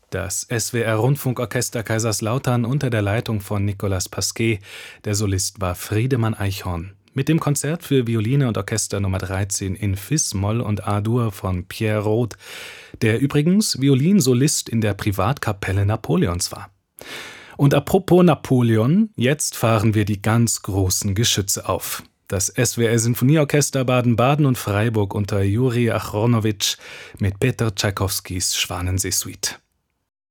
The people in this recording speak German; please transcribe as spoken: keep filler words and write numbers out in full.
Das S W R-Rundfunkorchester Kaiserslautern unter der Leitung von Nicolas Pasquet. Der Solist war Friedemann Eichhorn. Mit dem Konzert für Violine und Orchester Nummer dreizehn in Fis-Moll und A-Dur von Pierre Rode, der übrigens Violinsolist in der Privatkapelle Napoleons war. Und apropos Napoleon, jetzt fahren wir die ganz großen Geschütze auf. Das S W R-Sinfonieorchester Baden-Baden und Freiburg unter Juri Achronowitsch mit Peter Tschaikowskis Schwanensee-Suite.